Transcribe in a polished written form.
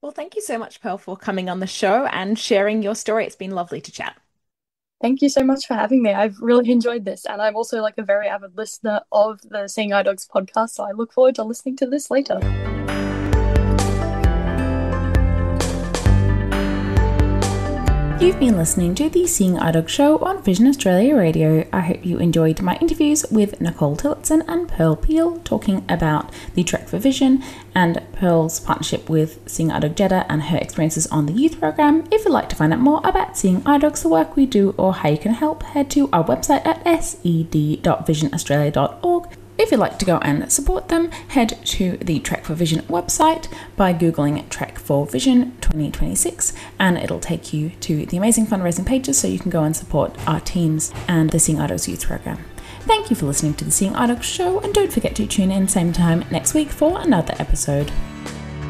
Well, thank you so much, Pearl, for coming on the show and sharing your story. It's been lovely to chat. Thank you so much for having me. I've really enjoyed this, and I'm also like a very avid listener of the Seeing Eye Dogs podcast, so I look forward to listening to this later. You've been listening to the Seeing Eye Dog Show on Vision Australia Radio. I hope you enjoyed my interviews with Nicole Tillotson and Pearl Peel talking about the Trek for Vision and Pearl's partnership with Seeing Eye Dog Jeddah and her experiences on the youth program. If you'd like to find out more about Seeing Eye Dogs, the work we do, or how you can help, head to our website at sed.visionaustralia.org. If you'd like to go and support them, head to the Trek for Vision website by Googling Trek for Vision 2026 and it'll take you to the amazing fundraising pages so you can go and support our teams and the Seeing Eye Dogs Youth Program. Thank you for listening to the Seeing Eye Dogs Show, and don't forget to tune in same time next week for another episode.